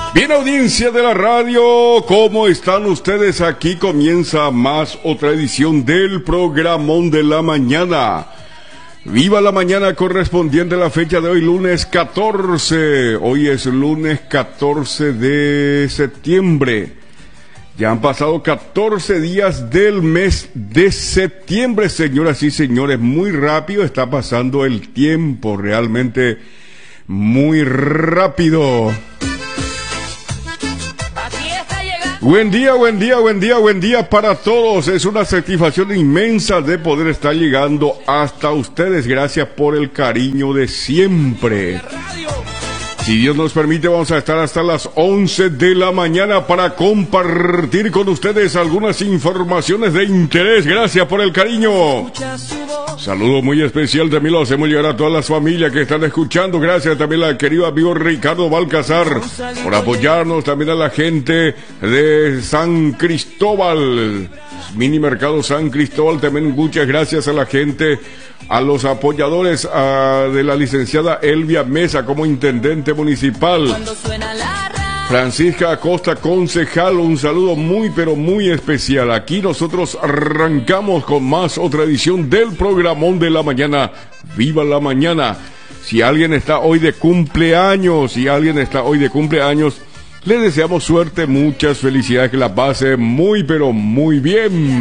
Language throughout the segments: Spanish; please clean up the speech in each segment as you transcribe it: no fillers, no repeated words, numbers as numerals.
Bien, audiencia de la radio, ¿cómo están ustedes? Aquí comienza más otra edición del Programón de la Mañana. Viva la mañana correspondiente a la fecha de hoy, lunes 14. Hoy es lunes 14 de septiembre. Ya han pasado 14 días del mes de septiembre, señoras y señores. Muy rápido está pasando el tiempo, realmente muy rápido. Buen día, buen día, buen día, buen día para todos. Es una satisfacción inmensa de poder estar llegando hasta ustedes. Gracias por el cariño de siempre. Si Dios nos permite, vamos a estar hasta las 11 de la mañana para compartir con ustedes algunas informaciones de interés. Gracias por el cariño. Saludo muy especial también lo hacemos llegar a todas las familias que están escuchando. Gracias también al querido amigo Ricardo Balcazar por apoyarnos. También a la gente de San Cristóbal, Mini Mercado San Cristóbal. También muchas gracias a la gente, a los apoyadores de la licenciada Elvia Mesa como intendente municipal. Francisca Acosta, concejal, un saludo muy pero muy especial. Aquí nosotros arrancamos con más otra edición del Programón de la Mañana. ¡Viva la mañana! Si alguien está hoy de cumpleaños, le deseamos suerte, muchas felicidades, que la pase muy pero muy bien.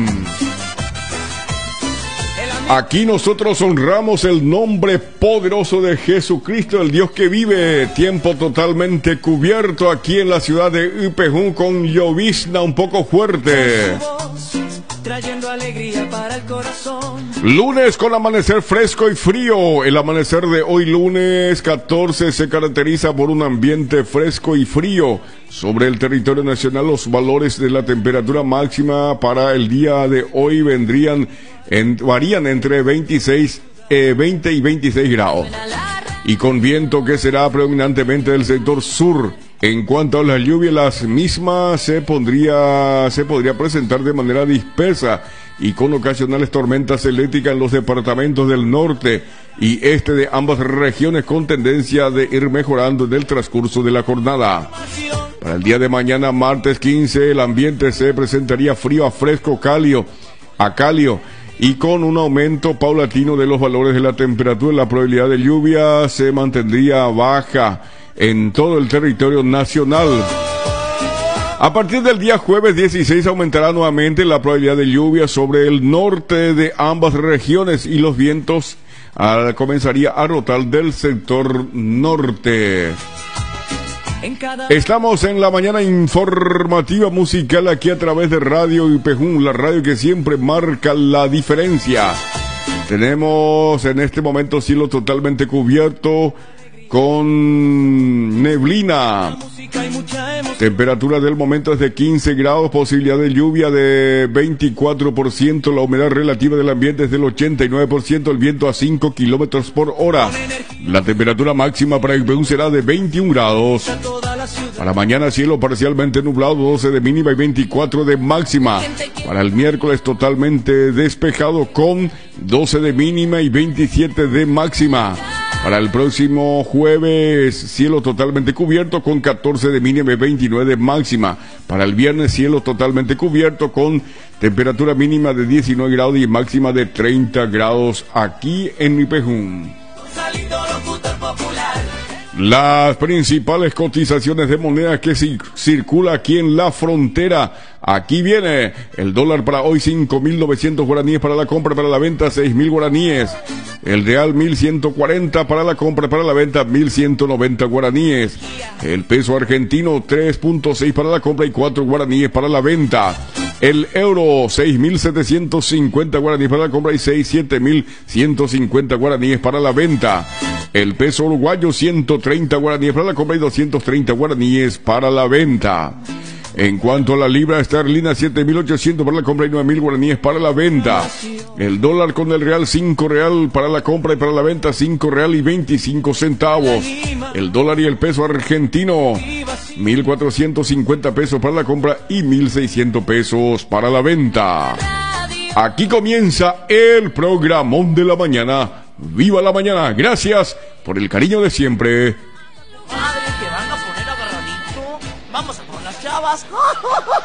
Aquí nosotros honramos el nombre poderoso de Jesucristo, el Dios que vive. Tiempo totalmente cubierto aquí en la ciudad de Upejún con llovizna un poco fuerte. Trayendo alegría para el corazón. Lunes con amanecer fresco y frío. El amanecer de hoy, lunes 14, se caracteriza por un ambiente fresco y frío. Sobre el territorio nacional, los valores de la temperatura máxima para el día de hoy varían entre 20 y 26 grados. Y con viento que será predominantemente del sector sur. En cuanto a las lluvias, las mismas se podría presentar de manera dispersa y con ocasionales tormentas eléctricas en los departamentos del norte y este de ambas regiones, con tendencia de ir mejorando en el transcurso de la jornada. Para el día de mañana, martes 15, el ambiente se presentaría frío a fresco, cálido, y con un aumento paulatino de los valores de la temperatura. La probabilidad de lluvia se mantendría baja en todo el territorio nacional. A partir del día jueves 16 aumentará nuevamente la probabilidad de lluvia sobre el norte de ambas regiones y los vientos comenzaría a rotar del sector norte. Estamos en la mañana informativa musical aquí a través de Radio Upejún, la radio que siempre marca la diferencia. Tenemos en este momento cielo totalmente cubierto con neblina. Temperatura del momento es de 15 grados, posibilidad de lluvia de 24%, la humedad relativa del ambiente es del 89%, el viento a 5 kilómetros por hora. La temperatura máxima para Upejún será de 21 grados. Para mañana cielo parcialmente nublado, 12 de mínima y 24 de máxima. Para el miércoles totalmente despejado con 12 de mínima y 27 de máxima. Para el próximo jueves, cielo totalmente cubierto con 14 de mínima y 29 de máxima. Para el viernes, cielo totalmente cubierto con temperatura mínima de 19 grados y máxima de 30 grados aquí en Upejún. Las principales cotizaciones de moneda que circula aquí en la frontera. Aquí viene el dólar para hoy, 5.900 guaraníes para la compra, para la venta 6.000 guaraníes. El real 1.140 para la compra, para la venta 1.190 guaraníes. El peso argentino 3.6 para la compra y 4 guaraníes para la venta. El euro 6.750 guaraníes para la compra y 7.150 guaraníes para la venta. El peso uruguayo 130 guaraníes para la compra y 230 guaraníes para la venta. En cuanto a la libra esterlina, 7.800 para la compra y 9.000 guaraníes para la venta. El dólar con el real, 5 real para la compra y para la venta, 5 real y 25 centavos. El dólar y el peso argentino, 1.450 pesos para la compra y 1.600 pesos para la venta. Aquí comienza el Programón de la Mañana. ¡Viva la mañana! Gracias por el cariño de siempre. Madre, que van a poner agarradito. Vamos a por las chavas.